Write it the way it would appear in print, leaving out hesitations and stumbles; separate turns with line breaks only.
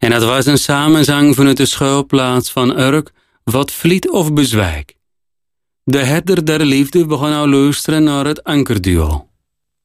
En dat was een samenzang vanuit de schuilplaats van Urk, wat vliet of bezwijk. De herder der liefde begon nou luisteren naar het ankerduo.